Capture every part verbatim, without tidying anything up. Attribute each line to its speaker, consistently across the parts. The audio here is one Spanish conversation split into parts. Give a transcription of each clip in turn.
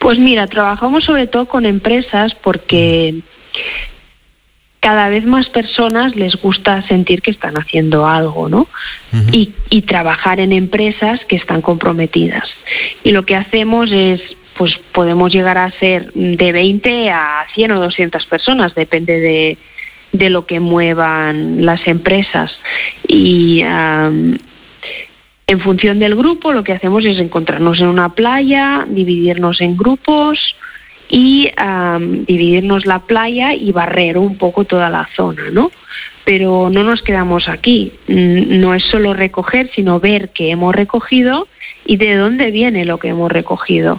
Speaker 1: Pues mira, trabajamos sobre todo con empresas porque cada vez más personas les gusta sentir que están haciendo algo, ¿no? Uh-huh. Y, y trabajar en empresas que están comprometidas. Y lo que hacemos es, pues podemos llegar a ser de veinte a cien o doscientas personas, depende de, de lo que muevan las empresas. Y um, en función del grupo, lo que hacemos es encontrarnos en una playa, dividirnos en grupos y um, dividirnos la playa y barrer un poco toda la zona, ¿no? Pero no nos quedamos aquí. No es solo recoger, sino ver qué hemos recogido y de dónde viene lo que hemos recogido.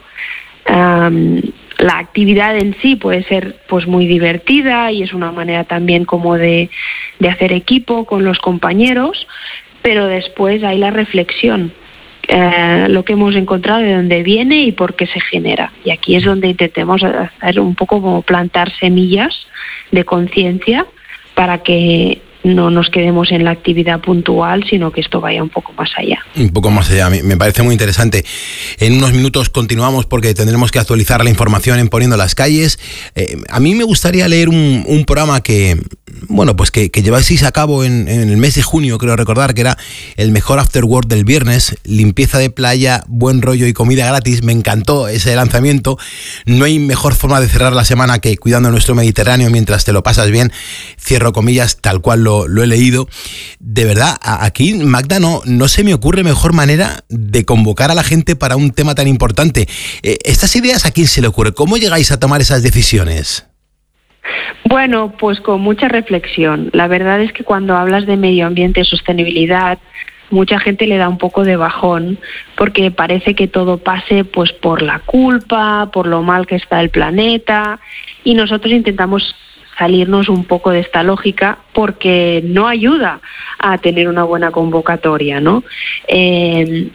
Speaker 1: Um, la actividad en sí puede ser pues muy divertida y es una manera también como de, de hacer equipo con los compañeros, pero después hay la reflexión. Eh, lo que hemos encontrado, de dónde viene y por qué se genera. Y aquí es donde intentemos hacer un poco como plantar semillas de conciencia para que no nos quedemos en la actividad puntual, sino que esto vaya un poco más allá.
Speaker 2: Un poco más allá, me parece muy interesante. En unos minutos continuamos porque tendremos que actualizar la información en Poniendo las Calles. Eh, a mí me gustaría leer un, un programa que, bueno, pues que, que lleváis a cabo en, en el mes de junio, creo recordar, que era el mejor after work del viernes, limpieza de playa, buen rollo y comida gratis. Me encantó ese lanzamiento. No hay mejor forma de cerrar la semana que cuidando nuestro Mediterráneo mientras te lo pasas bien. Cierro comillas, tal cual lo Lo he leído. De verdad, aquí, Magda, no, no se me ocurre mejor manera de convocar a la gente para un tema tan importante. Eh, ¿Estas ideas a quién se le ocurre? ¿Cómo llegáis a tomar esas decisiones?
Speaker 1: Bueno, pues con mucha reflexión. La verdad es que cuando hablas de medio ambiente y sostenibilidad, mucha gente le da un poco de bajón porque parece que todo pase pues por la culpa, por lo mal que está el planeta, y nosotros intentamos salirnos un poco de esta lógica porque no ayuda a tener una buena convocatoria, ¿no? Eh,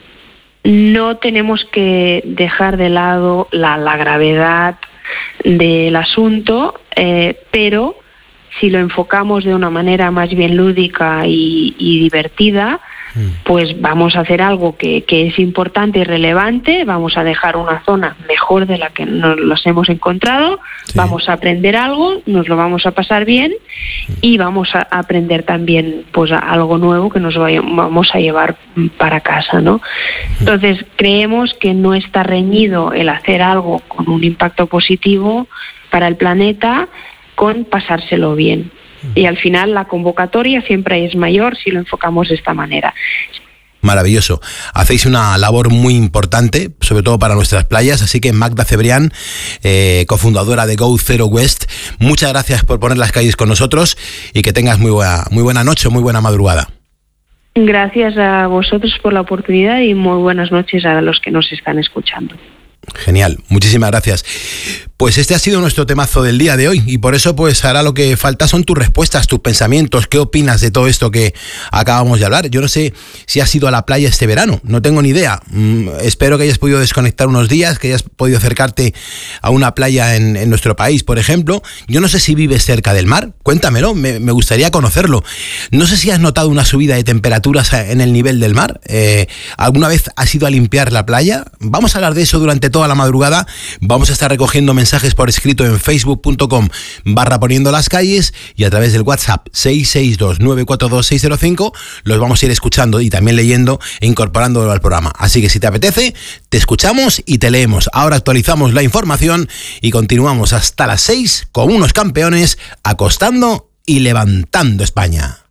Speaker 1: no tenemos que dejar de lado la, la gravedad del asunto, eh, pero si lo enfocamos de una manera más bien lúdica y, y divertida, pues vamos a hacer algo que, que es importante y relevante, vamos a dejar una zona mejor de la que nos los hemos encontrado, sí. Vamos a aprender algo, nos lo vamos a pasar bien y vamos a aprender también pues algo nuevo que nos vaya, vamos a llevar para casa, ¿no? Entonces creemos que no está reñido el hacer algo con un impacto positivo para el planeta con pasárselo bien. Y al final la convocatoria siempre es mayor si lo enfocamos de esta manera.
Speaker 2: Maravilloso. Hacéis una labor muy importante, sobre todo para nuestras playas, así que Magda Cebrián, eh, cofundadora de Go Zero Waste, muchas gracias por poner las calles con nosotros y que tengas muy buena, muy buena noche, muy buena madrugada.
Speaker 1: Gracias a vosotros por la oportunidad y muy buenas noches a los que nos están escuchando.
Speaker 2: Genial, muchísimas gracias. Pues este ha sido nuestro temazo del día de hoy y por eso pues ahora lo que falta son tus respuestas, tus pensamientos. ¿Qué opinas de todo esto que acabamos de hablar? Yo no sé si has ido a la playa este verano, no tengo ni idea. Mm, espero que hayas podido desconectar unos días, que hayas podido acercarte a una playa en, en nuestro país, por ejemplo. Yo no sé si vives cerca del mar, cuéntamelo, me, me gustaría conocerlo. No sé si has notado una subida de temperaturas en el nivel del mar. Eh, ¿Alguna vez has ido a limpiar la playa? Vamos a hablar de eso durante toda la madrugada. Vamos a estar recogiendo mensajes por escrito en facebook punto com barra poniendo las calles y a través del WhatsApp seis seis dos nueve cuatro dos seis cero cinco. Los vamos a ir escuchando y también leyendo e incorporándolo al programa. Así que si te apetece, te escuchamos y te leemos. Ahora actualizamos la información y continuamos hasta las seis con unos campeones acostando y levantando España.